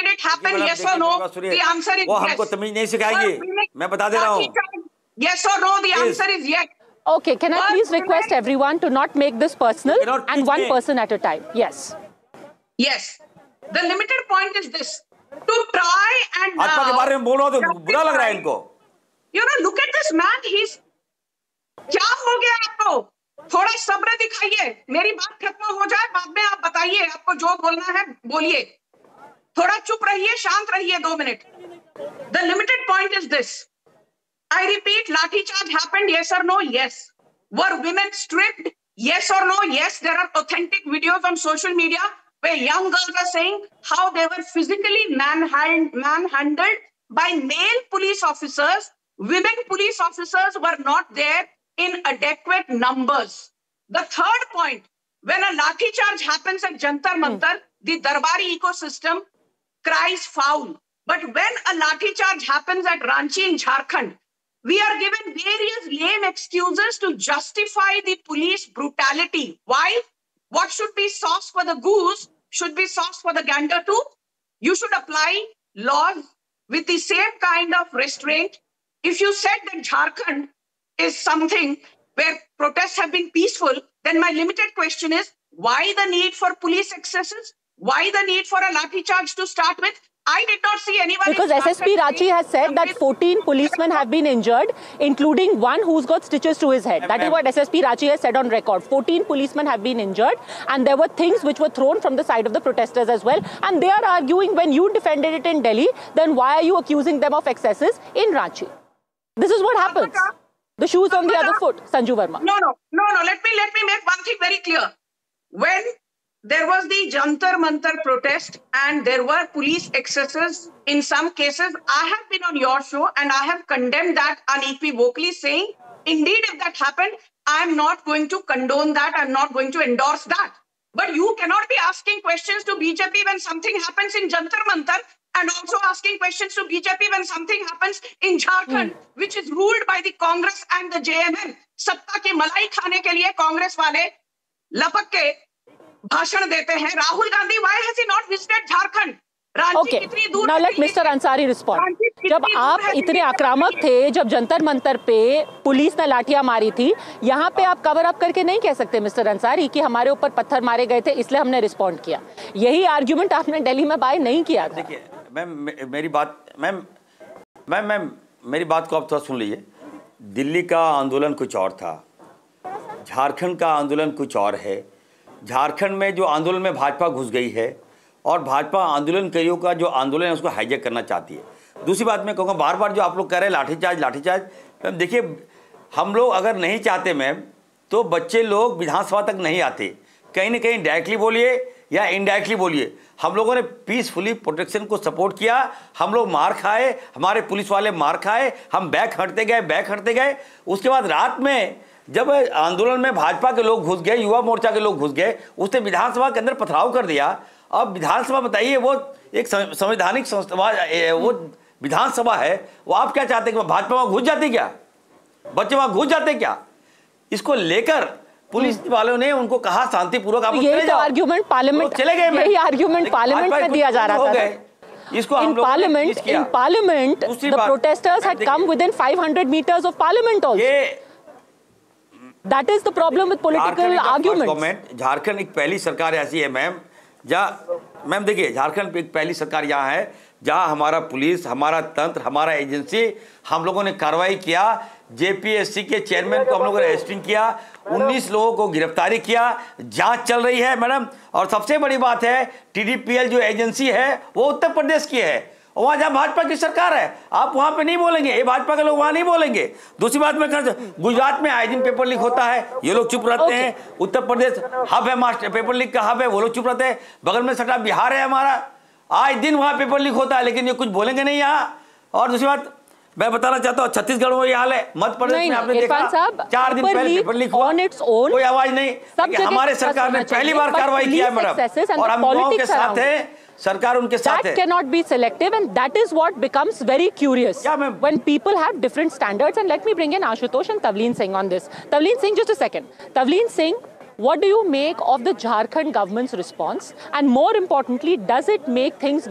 did it happen? Yes or no? The answer is वो yes. हमको तमीज नहीं सिखाएगी, मैं बता दे रहा हूँ. Yes or no? The answer is yes. Okay, can I please request everyone to not make this personal and one person at a time? Yes. Yes. The limited point is this: to try and आत्मा के बारे में बोलो तो बुरा लग रहा है इनको. You know, look at this man. He's क्या हो गया आपको? थोड़ा सब्र दिखाइए. मेरी बात खत्म हो जाए, बाद में आप बताइए. आपको जो बोलना है बोलिए. थोड़ा चुप रहिए, शांत रहिए 2 minute. The limited point is this. I repeat, lathi charge happened, yes or no? Yes. Were women stripped? Yes or no? Yes. There are authentic videos on social media where young girls are saying how they were physically manhandled by male police officers. Women police officers were not there in adequate numbers. The third point, when a lathi charge happens at Jantar Mantar, the Darbari ecosystem cries foul. But when a lathi charge happens at Ranchi in Jharkhand, we are given various lame excuses to justify the police brutality. Why? What should be sauce for the goose should be sauce for the gander too. You should apply laws with the same kind of restraint. If you said that Jharkhand is something where protests have been peaceful, then my limited question is, why the need for police excesses? Why the need for a lathi charge to start with? I did not see anyone. Because SSP Ranchi has said that 14 policemen have been injured, including one who's got stitches to his head. That is what SSP Ranchi has said on record. 14 policemen have been injured, and there were things which were thrown from the side of the protesters as well. And they are arguing, when you defended it in Delhi, then why are you accusing them of excesses in Ranchi? This is what happens. The shoe's on the other foot, Sanju Verma. No. Let me make one thing very clear. When there was the Jantar Mantar protest and there were police excesses in some cases, I have been on your show and I have condemned that unequivocally, saying, indeed, if that happened, I am not going to condone that. I'm not going to endorse that. But you cannot be asking questions to BJP when something happens in Jantar Mantar and also asking questions to BJP when something happens in Jharkhand, which is ruled by the Congress and the JMM. सत्ता की मलाई खाने के लिए कांग्रेस वाले लपक के भाषण देते हैं. Rahul Gandhi, why has he not visited Jharkhand? Okay, now let Mr. Ansari respond. जब आप इतने आक्रामक थे, जब जंतर मंतर पे पुलिस ने लाठियां मारी थी, यहाँ पे आप कवर अप करके नहीं कह सकते मिस्टर अंसारी कि हमारे ऊपर पत्थर मारे गए थे इसलिए हमने रिस्पॉन्ड किया. यही आर्ग्यूमेंट आपने दिल्ली में बाय नहीं किया था. देखिए मेरी बात को आप थोड़ा सुन लीजिए. दिल्ली का आंदोलन कुछ और था, झारखंड का आंदोलन कुछ और है. झारखंड में जो आंदोलन में भाजपा घुस गई है और भाजपा आंदोलनकारियों का जो आंदोलन है उसको हाईजैक करना चाहती है. दूसरी बात मैं कहूँगा, बार बार जो आप लोग कह रहे हैं लाठीचार्ज, मैम देखिए, हम लोग अगर नहीं चाहते मैम तो बच्चे लोग विधानसभा तक नहीं आते. कहीं ना कहीं डायरेक्टली बोलिए या इनडायरेक्टली बोलिए, हम लोगों ने पीसफुली प्रोटेक्शन को सपोर्ट किया. हम लोग मार खाए, हमारे पुलिस वाले मार खाए, हम बैक हटते गए. उसके बाद रात में जब आंदोलन में भाजपा के लोग घुस गए, युवा मोर्चा के लोग घुस गए, उसने विधानसभा के अंदर पथराव कर दिया. अब विधानसभा बताइए, वो एक संवैधानिक संस्था, वो विधानसभा है, वो आप क्या चाहते हैं कि भाजपा वहां घुस जाती क्या, बच्चे वहां घुस जाते क्या? इसको लेकर पुलिस वालों ने उनको कहा शांतिपूर्वक आप यही तो आर्ग्यूमेंट पार्लियामेंट चले गए. यही आर्ग्यूमेंट पार्लियामेंट में दिया जा रहा था. इसको in parliament the protesters had come within 500 meters of parliament also. That is the problem with political arguments. Jharkhand एक पहली सरकार ऐसी है मैम देखिए, झारखंड एक पहली सरकार यहाँ है जहाँ हमारा पुलिस, हमारा तंत्र, हमारा एजेंसी, हम लोगों ने कार्रवाई किया. जेपीएससी के चेयरमैन को हम लोगों ने अरेस्टिंग किया, 19 लोगों को गिरफ्तारी किया, जांच चल रही है मैडम. और सबसे बड़ी बात है, टीडीपीएल जो एजेंसी है वो उत्तर प्रदेश की है, वहां जहां भाजपा की सरकार है, आप वहां पे नहीं बोलेंगे, ये भाजपा के लोग वहां नहीं बोलेंगे. दूसरी बात मैं कहना, गुजरात में आए दिन पेपर लीक होता है, ये लोग चुप रहते हैं. उत्तर प्रदेश हब है, मास्टर पेपर लीक का हब है, वो लोग चुप रहते हैं. बगल में सटा बिहार है हमारा, आज दिन वहां पेपर लीक होता है, लेकिन ये कुछ बोलेंगे नहीं यहाँ. और दूसरी बात मैं बताना चाहता हूँ, छत्तीसगढ़ में ये हाल है, मध्य प्रदेश में आपने देखा 4 दिन पहले पेपर लीक हुआ, कोई आवाज नहीं. हमारे सरकार ने पहली बार कार्रवाई किया है मैडम, और हम लोगों के साथ है, सरकार उनके साथ है. That cannot be selective, and that is what becomes very curious when people have different standards. And let me bring in Ashutosh and Tavleen Singh on this. Tavleen Singh, just a second. Tavleen Singh, what do you make of the Jharkhand government's response? And more importantly, does it make things